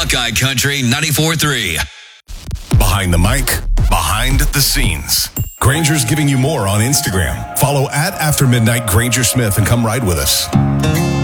Buckeye Country 94.3. Behind the mic, behind the scenes. Granger's giving you more on Instagram. Follow @AfterMidnightGrangerSmith and come ride with us.